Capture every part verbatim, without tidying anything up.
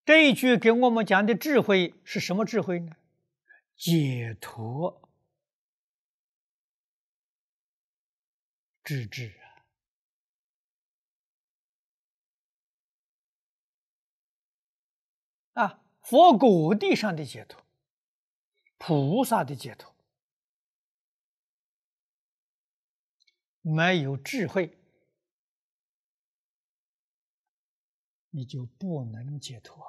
这一句给我们讲的智慧是什么智慧呢？解脱之智啊！啊，佛果地上的解脱，菩萨的解脱，没有智慧，你就不能解脱。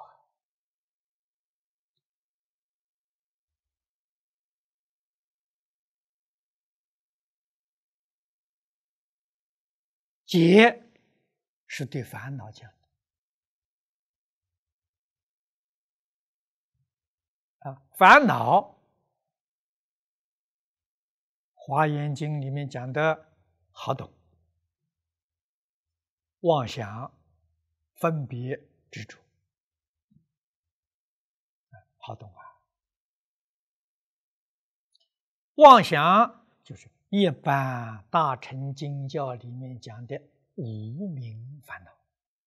解是对烦恼讲的啊，烦恼，《华严经》里面讲的好懂，妄想、分别、执着，好懂啊。妄想就是一般大乘经教里面讲的无明烦恼，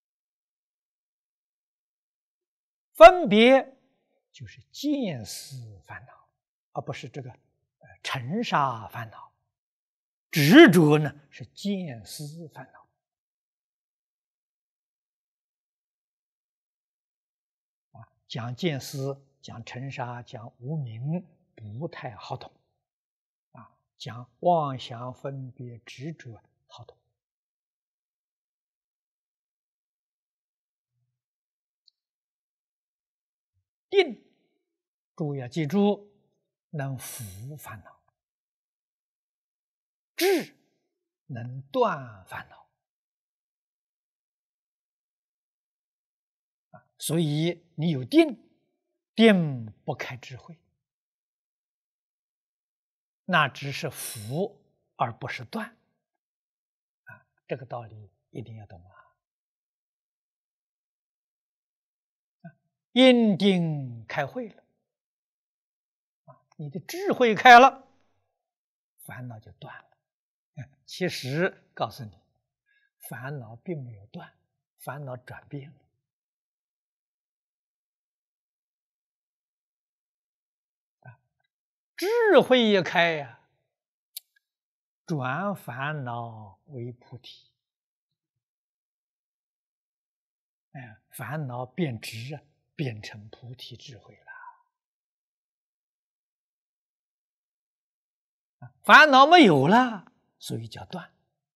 分别就是见思烦恼，而不是这个尘沙烦恼。执着呢是见思烦恼啊，讲见思、讲尘沙、讲无明不太好懂啊，讲妄想、分别、执着好懂。定，诸位要记住，能伏烦恼；智，能断烦恼。啊，所以你有定，定不开智慧，那只是伏而不是断。啊，这个道理一定要懂啊！因定开慧了，啊，你的智慧开了，烦恼就断了。其实告诉你，烦恼并没有断，烦恼转变了。啊，智慧一开呀，转烦恼为菩提，哎，烦恼变直啊，变成菩提智慧了。烦恼没有了，所以叫断。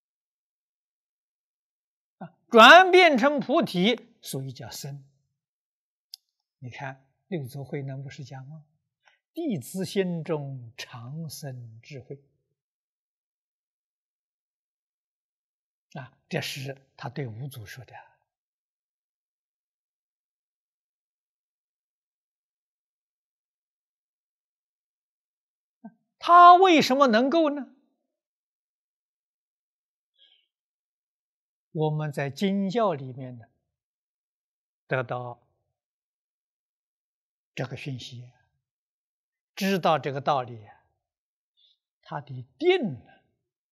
转变成菩提，所以叫生。你看六祖慧能不是讲吗？弟子心中常生智慧啊，这是他对五祖说的。他为什么能够呢？我们在经教里面呢，得到这个讯息，知道这个道理，他的定